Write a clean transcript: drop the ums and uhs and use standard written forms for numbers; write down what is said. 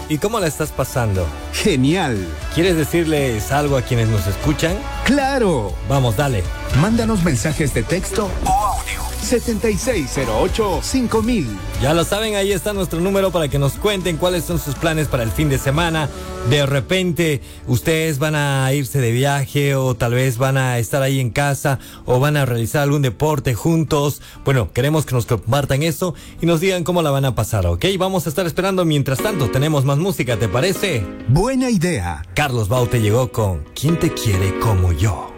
¿Y cómo la estás pasando? Genial. ¿Quieres decirles algo a quienes nos escuchan? ¡Claro! Vamos, dale. Mándanos mensajes de texto o audio. 7608-5000. Ya lo saben, ahí está nuestro número para que nos cuenten cuáles son sus planes para el fin de semana. De repente, ustedes van a irse de viaje o tal vez van a estar ahí en casa o van a realizar algún deporte juntos. Bueno, queremos que nos compartan eso y nos digan cómo la van a pasar, ¿ok? Vamos a estar esperando. Mientras tanto, tenemos más música, ¿te parece? Buena idea. Carlos Baute llegó con ¿Quién te quiere como yo?